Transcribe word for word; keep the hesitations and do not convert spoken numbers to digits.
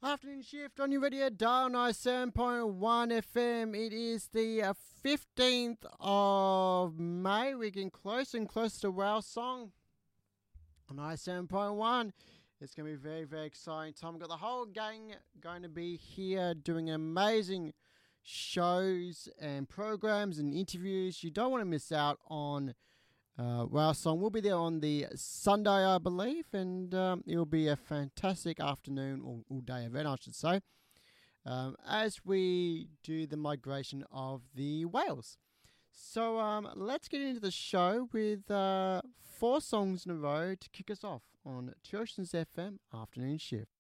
Afternoon shift on your radio dial ninety-seven point one F M. It is the uh, fifteenth of May. We're getting close and close to Wow Song on ninety-seven point one. It's going to be very, very exciting time. We've got the whole gang going to be here doing amazing shows and programs and interviews. You don't want to miss out on Uh, Wow Song. We'll be there on the Sunday, I believe, and um, it'll be a fantastic afternoon, or all day event, I should say, um, as we do the migration of the whales. So um, let's get into the show with uh, four songs in a row to kick us off on Two Oceans F M Afternoon Shift.